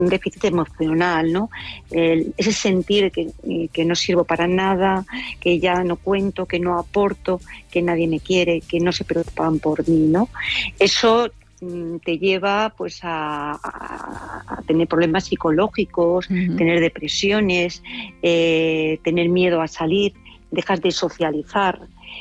un déficit emocional, ¿no? Ese sentir que no sirvo para nada, que ya no cuento, que no aporto, que nadie me quiere, que no se preocupan por mí, ¿no? Eso te lleva pues a tener problemas psicológicos, tener depresiones, tener miedo a salir, dejas de socializar.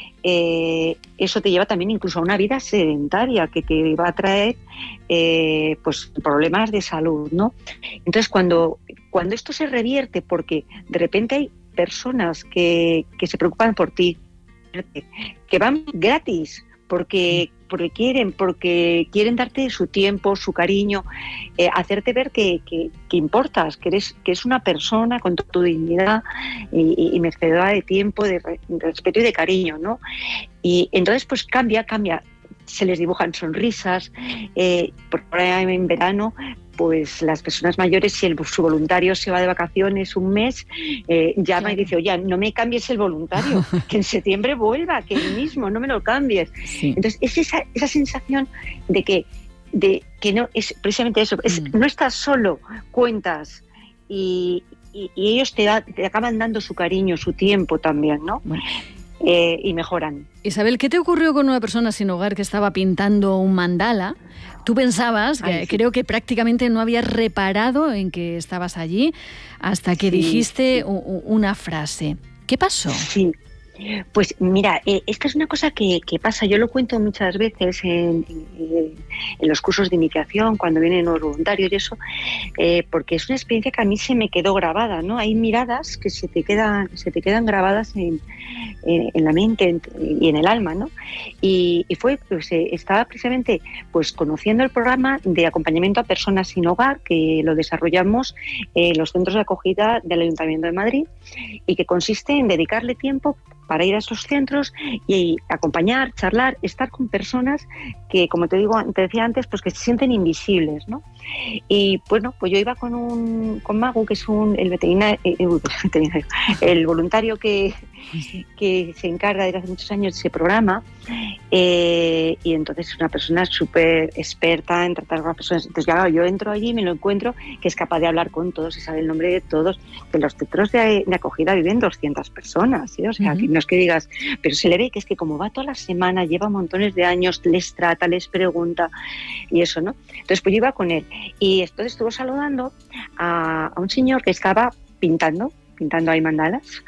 Eso te lleva también incluso a una vida sedentaria que te va a traer pues problemas de salud, ¿no? Entonces cuando esto se revierte, porque de repente hay personas que se preocupan por ti, que van gratis porque quieren darte su tiempo, su cariño, hacerte ver que importas, que eres una persona con tu dignidad y merecedora de tiempo, de respeto y de cariño, ¿no? Y entonces pues cambia, se les dibujan sonrisas, por ejemplo en verano pues las personas mayores, si su voluntario se va de vacaciones un mes, llama y dice, oye, no me cambies el voluntario, que en septiembre vuelva, que el mismo, no me lo cambies. Sí. Entonces es esa sensación de que no, es precisamente eso, no estás solo, cuentas y ellos te acaban dando su cariño, su tiempo también, ¿no? Bueno. Y mejoran. Isabel, ¿qué te ocurrió con una persona sin hogar que estaba pintando un mandala? Tú pensabas, creo que prácticamente no habías reparado en que estabas allí hasta que dijiste una frase. ¿Qué pasó? Sí. Pues mira, esta es una cosa que pasa, yo lo cuento muchas veces en los cursos de iniciación, cuando vienen los voluntarios y eso, porque es una experiencia que a mí se me quedó grabada, ¿no? Hay miradas que se te quedan grabadas en la mente y en el alma, ¿no? Y fue, pues estaba precisamente pues conociendo el programa de acompañamiento a personas sin hogar, que lo desarrollamos en los centros de acogida del Ayuntamiento de Madrid, y que consiste en dedicarle tiempo para ir a esos centros y acompañar, charlar, estar con personas que, como te decía antes, pues que se sienten invisibles, ¿no? Y bueno, pues yo iba con Magu, que es el voluntario que se encarga desde hace muchos años de ese programa, y entonces es una persona súper experta en tratar con las personas. Entonces, claro, yo entro allí y me lo encuentro que es capaz de hablar con todos y sabe el nombre de todos. De los centros de acogida viven 200 personas, ¿sí? O sea, que no es que digas, pero se le ve que es que como va toda la semana, lleva montones de años, les trata, les pregunta y eso, ¿no? Entonces, pues yo iba con él y entonces estuvo saludando a un señor que estaba pintando ahí mandalas,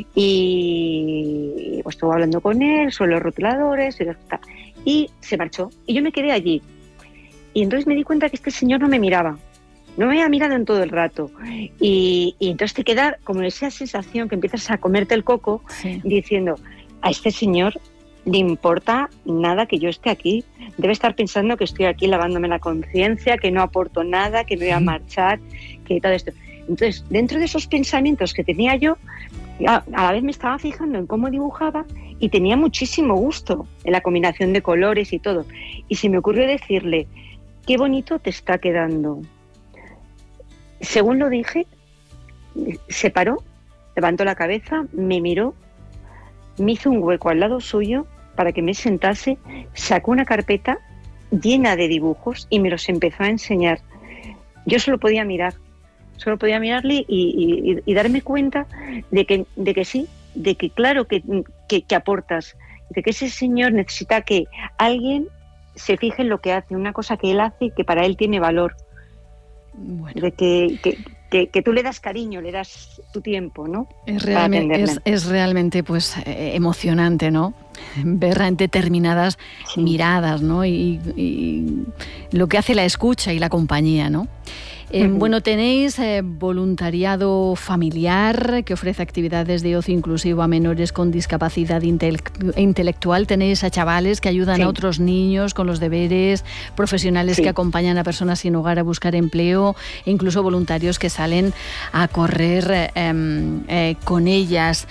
y pues estuvo hablando con él sobre los rotuladores y se marchó y yo me quedé allí y entonces me di cuenta que este señor no me miraba, no me había mirado en todo el rato y entonces te queda como esa sensación que empiezas a comerte el coco, diciendo, a este señor le importa nada que yo esté aquí, debe estar pensando que estoy aquí lavándome la conciencia, que no aporto nada, que me voy a marchar, que todo esto. Entonces, dentro de esos pensamientos que tenía yo, a la vez me estaba fijando en cómo dibujaba y tenía muchísimo gusto en la combinación de colores y todo. Y se me ocurrió decirle, qué bonito te está quedando. Según lo dije, se paró, levantó la cabeza, me miró, me hizo un hueco al lado suyo para que me sentase, sacó una carpeta llena de dibujos y me los empezó a enseñar. Yo solo podía mirarle y darme cuenta de que sí, de que claro que aportas, de que ese señor necesita que alguien se fije en lo que hace, una cosa que él hace y que para él tiene valor. Bueno. De que tú le das cariño, le das tu tiempo, ¿no? Es realmente pues emocionante, ¿no? Ver en determinadas miradas, ¿no? Y lo que hace la escucha y la compañía, ¿no? Bueno, tenéis voluntariado familiar que ofrece actividades de ocio inclusivo a menores con discapacidad intelectual. Tenéis a chavales que ayudan a otros niños con los deberes, profesionales que acompañan a personas sin hogar a buscar empleo, e incluso voluntarios que salen a correr con ellas.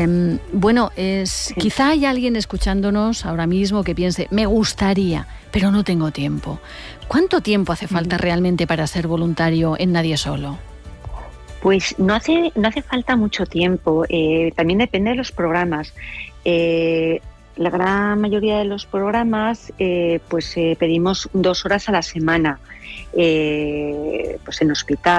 Quizá hay alguien escuchándonos ahora mismo que piense, me gustaría, pero no tengo tiempo. ¿Cuánto tiempo hace falta realmente para ser voluntario en Nadie Solo? Pues no hace falta mucho tiempo. También depende de los programas. La gran mayoría de los programas pedimos 2 horas a la semana. pues en hospital